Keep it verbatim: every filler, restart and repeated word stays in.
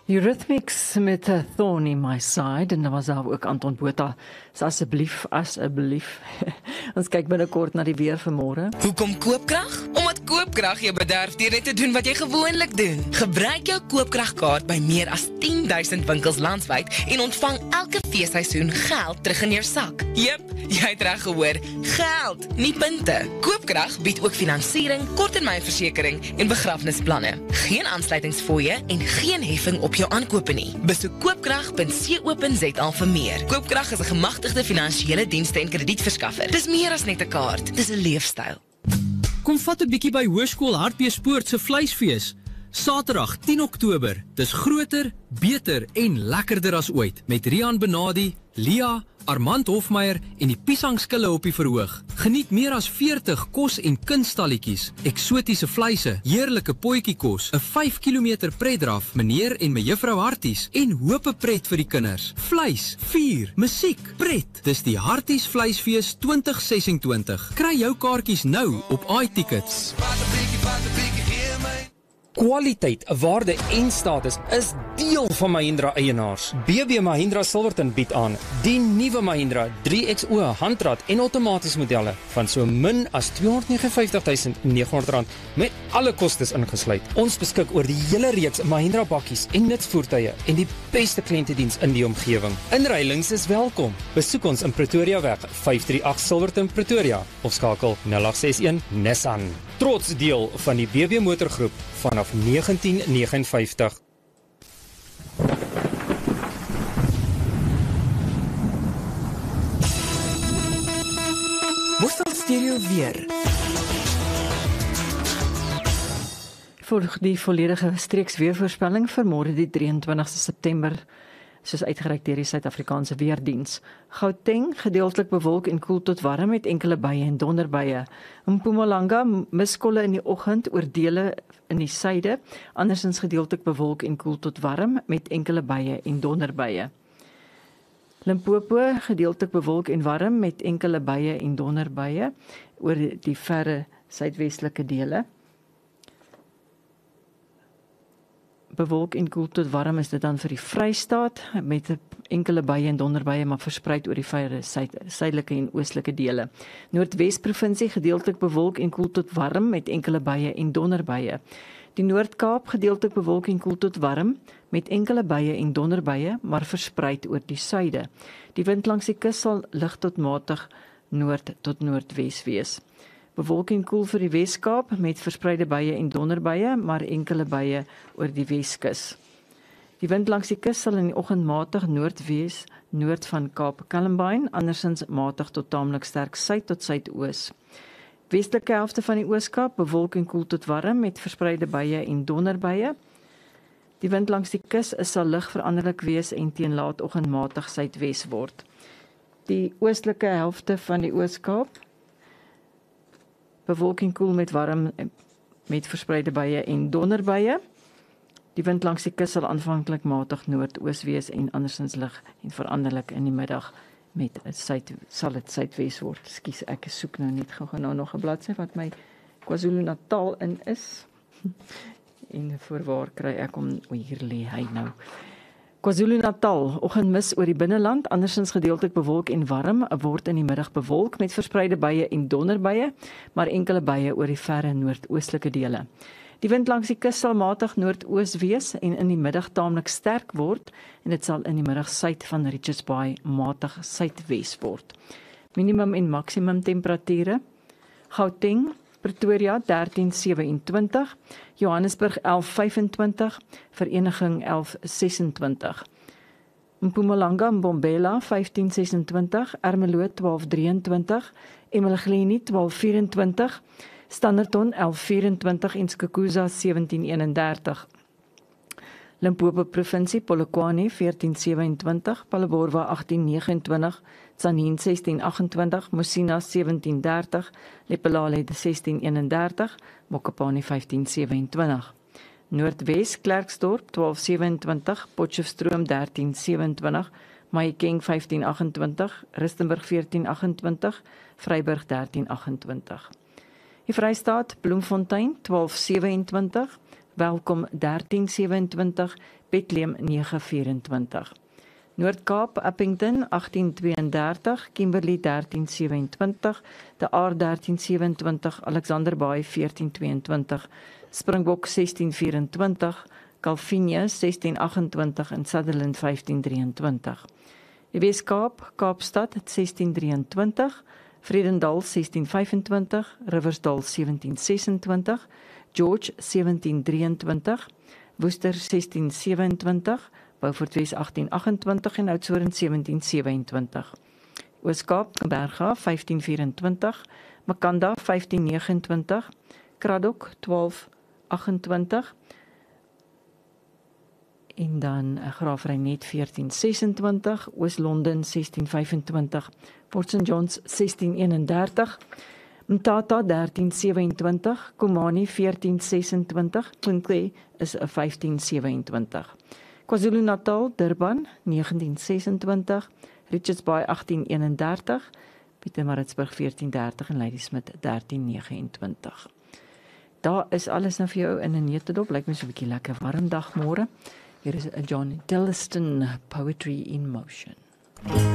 Eurythmics met a Thorn in My Side, en dan was daar ook Anton Botha, so asseblief, asseblief. Ons kyk binnekort na die weer vanmôre. Hoekom koopkrag? Omdat koopkrag jou bederf deur net te doen wat jy gewoonlik doen. Gebruik jou koopkragkaart by meer as tien duisend winkels landwyd en ontvang elke feesseisoen geld terug in jou sak. Jep, jy het reg gehoor, geld, nie punte. Koopkrag bied ook finansiering, korttermynversekering en begrafnisplanne. Geen aansluitingsfooie en geen heffing op jou aankope nie. Besoek koopkrag punt co punt za vir meer. Koopkrag is 'n gemagtigde finansiële dienste en kredietverskaffer. Dis meer as net 'n kaart, dis 'n leefstyl. Kom vat 'n bietjie by Hoërskool Hartbeespoort se vleisfees. Saterdag tien Oktober. Dis groter, beter en lekkerder as ooit met Rian Benadi, Lia, Armand Hofmeyer en die piesangskille op die verhoog. Geniet meer as veertig kos- en kunstalletjies, eksotiese vleise, heerlike potjiekos, 'n vyf kilometer pretdraf, meneer en mejuffrou Harties en hope pret vir die kinders. Vleis, vuur, musiek, pret. Dis die Harties Vleisfees twintig ses en twintig. Kry jou kaartjies nou op iTickets. Kwaliteit, waarde en status is deel van Mahindra eienaars. B B Mahindra Silverton bied aan die nuwe Mahindra drie X O handrat en outomaties modelle van so min as tweehonderd negenenvyftig tuisend nege honderd rand met alle kostes ingesluit. Ons beskik oor die hele reeks Mahindra bakkies en nutsvoertuie en die beste kliëntediens in die omgewing. Inruilings is welkom. Besoek ons in Pretoria weg vyf drie agt Silverton Pretoria of skakel nul agt ses een Nissan. Trots deel van die B B Motorgroep vanaf negentien negenenvyftig. Woestel Stereo weer. Volg die volledige streeksweervoorspelling vir môre die drieëntwintigste September, soos uitgereik deur die Suid-Afrikaanse Weerdiens. Gauteng gedeeltelik bewolk en koel tot warm met enkele buie en donderbuie. Mpumalanga miskolle in die oggend oor dele in die suide, andersins gedeeltelik bewolk en koel tot warm met enkele buie en donderbuie. Limpopo gedeeltelik bewolk en warm met enkele buie en donderbuie oor die verre suidwestelike dele. Bewolk en koel tot warm is dit dan vir die Vrystaat met enkele buie en donderbuie, maar verspreid oor die verre suidelike en oostelike dele. Noordwes provinsie gedeeltelik bewolk en koel tot warm met enkele buie en donderbuie. Die Noord-Kaap gedeeltelik bewolk en koel tot warm met enkele buie en donderbuie, maar verspreid oor die suide. Die wind langs die kus sal lig tot matig noord tot noordwes wees. Bewolk en koel vir die Wes-Kaap met verspreide buie en donderbuie, maar enkele buie oor die Weskus. Die wind langs die kus sal in die oggend matig noordwes, noord van Kaap Columbine, andersins matig tot taamlik sterk suid tot suidoos. Westelike helfte van die Oos-Kaap bewolk en koel tot warm met verspreide buie en donderbuie. Die wind langs die kus is sal lig veranderlik wees en teen laatoggend matig suidwes word. Die oostelike helfte van die Oos-Kaap bewolk en koel met warm met verspreide buie en donderbuie. Die wind langs die kus sal aanvanklik matig noordoos wees en andersins lig en veranderlik in die middag met suid sal dit suidwes word. Skus, ek soek nou net gou nou nog 'n bladsy wat my KwaZulu-Natal in is. En voorwaar kry ek om hier lê hy nou. KwaZulu-Natal, oggendmis oor die binneland, andersins gedeeltelik bewolk en warm, word in die middag bewolk met verspreide buie en donderbuie, maar enkele buie oor die verre noordoostelike dele. Die wind langs die kus sal matig noordoos wees en in die middag taamlik sterk word en dit sal in die middag suid van Richards Bay matig suidwes word. Minimum en maksimum temperature: Gauteng, Pretoria dertien sewentwintig, Johannesburg elf vyfentwintig, Vereniging elf sesentwintig. Mpumalanga, Mbombela vyftien sesentwintig, Ermelo twaalf drieëntwintig, Emalageni twaalf vyerentwintig, Standerton elf vyerentwintig en Skukuza sewentien eenendertig. Limpopo provinsie, Polokwane veertien sewentwintig, Palleborwa agtien negenentwintig, Tzaneen sestien agentwintig, Mosina sewentien dertig, Lepelale sestien eenendertig, Mokopane vyftien sewentwintig. Noordwes, Klerksdorp twaalf sewentwintig, Potchefstroom dertien sewentwintig, Mahikeng vyftien agentwintig, Rustenburg veertien agentwintig, Vryburg dertien agentwintig. Die Vrystaat, Bloemfontein twaalf sewentwintig, Welkom dertien sewenentwintig, Bethlehem nege vyf-en-twintig. Noord-Kaap, Uppington agtien twee-en-dertig, Kimberley dertien sewenentwintig, De Aar dertien sewenentwintig, Alexanderbaai veertien twee-en-twintig, Springbok sestien vyf-en-twintig, Calvinia sestien agt-en-twintig en Sutherland vyftien drie-en-twintig. Die Wes-Kaap, Kaapstad sestien drie-en-twintig, Vredendal sestien vyf-en-twintig, Riversdal sewentien ses-en-twintig, George sewentien drie-en-twintig, Worcester sestien sewe-en-twintig, Beaufort Wes agtien agt-en-twintig en Oudtshoorn sewentien sewe-en-twintig. Oos-Kaap, Berga vyftien vyf-en-twintig, Makanda vyftien nege-en-twintig, Kraddock twaalf agt-en-twintig en dan Graafrenet veertien ses-en-twintig, Oos-London sestien vyf-en-twintig, Port Saint Johns sestien een-en-dertig, Mthatha dertien sewe-en-twintig, Komani veertien ses-en-twintig, Clinton is vyftien sewe-en-twintig. KwaZulu-Natal, Durban negentien ses-en-twintig, Richards Bay agtien een-en-dertig, Pietermaritzburg veertien dertig en Ladysmith dertien nege-en-twintig. Daar is alles nou vir jou in 'n neutedop, lyk my so 'n bietjie lekker warm dag môre. Hier is John Tillotson, Poetry in Motion.